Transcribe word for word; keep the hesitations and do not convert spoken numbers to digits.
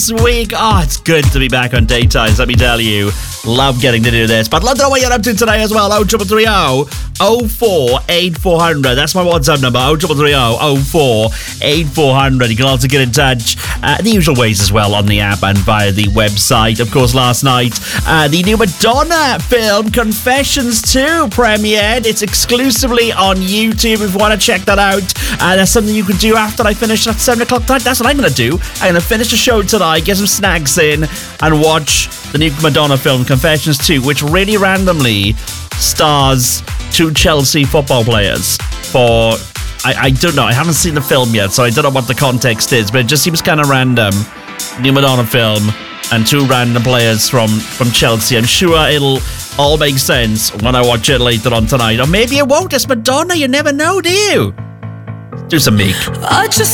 week. Oh, it's good to be back on Daytimes, let me tell you. Love getting to do this. But love to know what you're up to today as well. oh three three oh, oh four eight four hundred. That's my WhatsApp number. oh three three oh, oh four eight four hundred. You can also get in touch uh, the usual ways as well on the app and via the website. Of course, last night, uh, the new Madonna film, Confessions two, premiered. It's exclusively on YouTube if you want to check that out. Uh, that's something you can do after I finish at seven o'clock tonight. That's what I'm going to do. I'm going to finish the show tonight, get some snacks in, and watch the new Madonna film, Confessions two, which really randomly stars two Chelsea football players for... I, I don't know. I haven't seen the film yet, so I don't know what the context is, but it just seems kind of random. New Madonna film and two random players from, from Chelsea. I'm sure it'll all make sense when I watch it later on tonight. Or maybe it won't. It's Madonna. You never know, do you? Do some Meek. I just